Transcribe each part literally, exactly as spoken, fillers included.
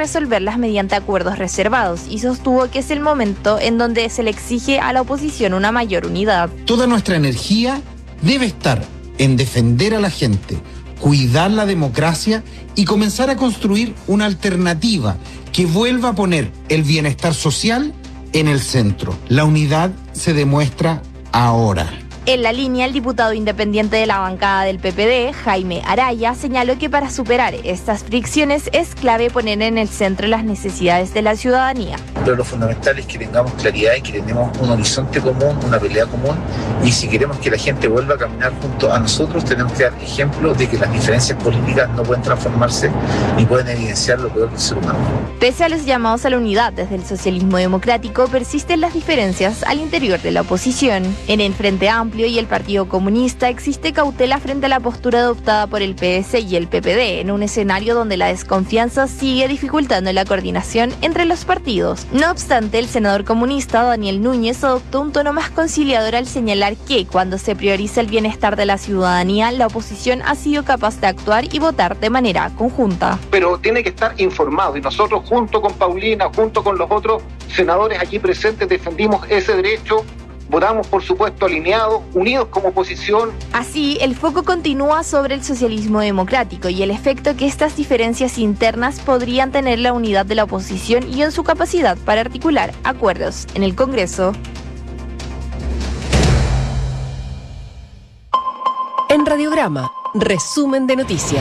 resolverlas mediante acuerdos reservados y sostuvo que es el momento en donde se le exige a la oposición una mayor unidad. Toda nuestra energía debe estar en defender a la gente, cuidar la democracia y comenzar a construir una alternativa que vuelva a poner el bienestar social en el centro. La unidad se demuestra ahora. En la línea, el diputado independiente de la bancada del P P D, Jaime Araya, señaló que para superar estas fricciones es clave poner en el centro las necesidades de la ciudadanía. Pero lo fundamental es que tengamos claridad y que tengamos un horizonte común, una pelea común, y si queremos que la gente vuelva a caminar junto a nosotros, tenemos que dar ejemplo de que las diferencias políticas no pueden transformarse ni pueden evidenciar lo peor del ser humano. Pese a los llamados a la unidad desde el socialismo democrático, persisten las diferencias al interior de la oposición. En el Frente Amplio y el Partido Comunista existe cautela frente a la postura adoptada por el P S y el P P D, en un escenario donde la desconfianza sigue dificultando la coordinación entre los partidos. No obstante, el senador comunista Daniel Núñez adoptó un tono más conciliador al señalar que, cuando se prioriza el bienestar de la ciudadanía, la oposición ha sido capaz de actuar y votar de manera conjunta. Pero tiene que estar informado, y nosotros junto con Paulina, junto con los otros senadores aquí presentes, defendimos ese derecho. Votamos, por supuesto, alineados, unidos como oposición. Así, el foco continúa sobre el socialismo democrático y el efecto que estas diferencias internas podrían tener la unidad de la oposición y en su capacidad para articular acuerdos en el Congreso. En Radiograma, resumen de noticias.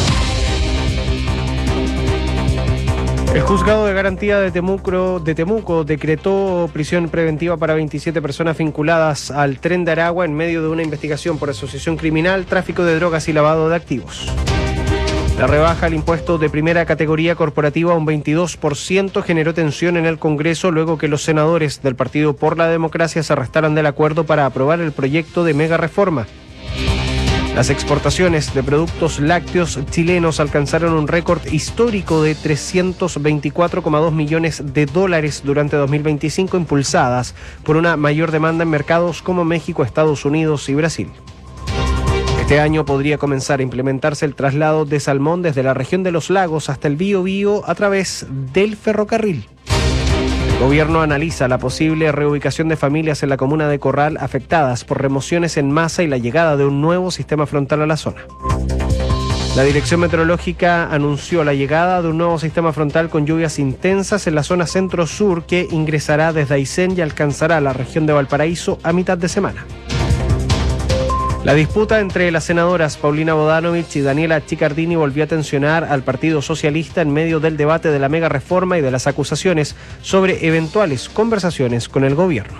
El juzgado de garantía de Temuco, de Temuco decretó prisión preventiva para veintisiete personas vinculadas al Tren de Aragua en medio de una investigación por asociación criminal, tráfico de drogas y lavado de activos. La rebaja al impuesto de primera categoría corporativa a un veintidós por ciento generó tensión en el Congreso luego que los senadores del Partido por la Democracia se restaran del acuerdo para aprobar el proyecto de mega reforma. Las exportaciones de productos lácteos chilenos alcanzaron un récord histórico de trescientos veinticuatro coma dos millones de dólares durante dos mil veinticinco, impulsadas por una mayor demanda en mercados como México, Estados Unidos y Brasil. Este año podría comenzar a implementarse el traslado de salmón desde la región de los lagos hasta el Biobío a través del ferrocarril. El gobierno analiza la posible reubicación de familias en la comuna de Corral afectadas por remociones en masa y la llegada de un nuevo sistema frontal a la zona. La Dirección Meteorológica anunció la llegada de un nuevo sistema frontal con lluvias intensas en la zona centro-sur que ingresará desde Aysén y alcanzará la región de Valparaíso a mitad de semana. La disputa entre las senadoras Paulina Bodanovich y Daniela Chiccardini volvió a tensionar al Partido Socialista en medio del debate de la mega reforma y de las acusaciones sobre eventuales conversaciones con el gobierno.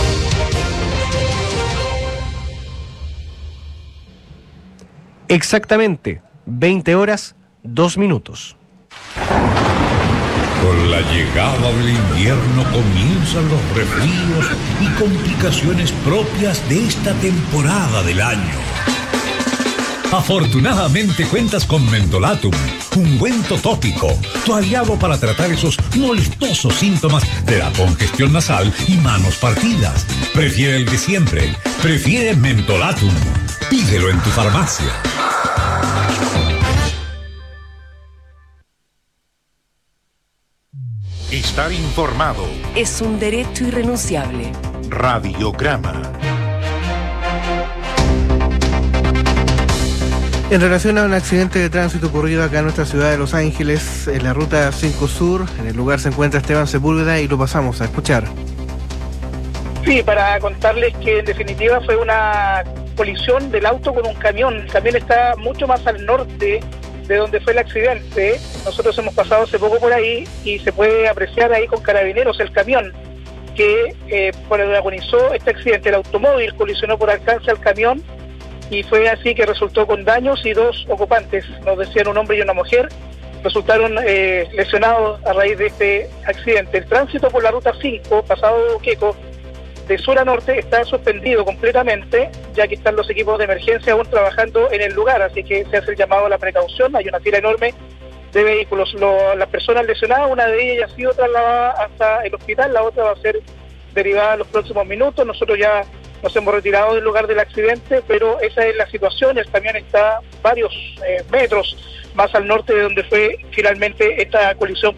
Exactamente veinte horas, dos minutos. Con la llegada del invierno comienzan los resfríos y complicaciones propias de esta temporada del año. Afortunadamente cuentas con Mentolatum, ungüento tópico, tu aliado para tratar esos molestosos síntomas de la congestión nasal y manos partidas. Prefiere el de siempre, prefiere Mentolatum. Pídelo en tu farmacia. Estar informado es un derecho irrenunciable. Radiograma. En relación a un accidente de tránsito ocurrido acá en nuestra ciudad de Los Ángeles, en la ruta cinco Sur, en el lugar se encuentra Esteban Sepúlveda y lo pasamos a escuchar. Sí, para contarles que en definitiva fue una colisión del auto con un camión. El camión está mucho más al norte de donde fue el accidente. Nosotros hemos pasado hace poco por ahí y se puede apreciar ahí con carabineros el camión que eh, protagonizó este accidente. El automóvil colisionó por alcance al camión y fue así que resultó con daños y dos ocupantes, nos decían un hombre y una mujer, resultaron eh, lesionados a raíz de este accidente. El tránsito por la ruta cinco, pasado Queco, de sur a norte, está suspendido completamente, ya que están los equipos de emergencia aún trabajando en el lugar, así que se hace el llamado a la precaución. Hay una fila enorme de vehículos. Lo, las personas lesionadas, una de ellas ha sido trasladada hasta el hospital, la otra va a ser derivada en los próximos minutos. Nosotros ya nos hemos retirado del lugar del accidente, pero esa es la situación. El camión está varios eh, metros más al norte de donde fue finalmente esta colisión